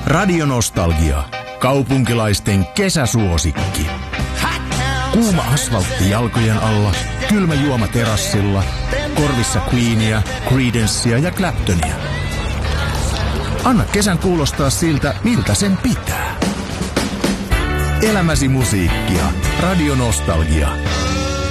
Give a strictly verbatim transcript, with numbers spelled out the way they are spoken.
Radio-nostalgia. Kaupunkilaisten kesäsuosikki. Kuuma asfaltti jalkojen alla, kylmä juoma terassilla, korvissa Queenia, Creedencea ja Claptonia. Anna kesän kuulostaa siltä, miltä sen pitää. Elämäsi musiikkia. Radio-nostalgia.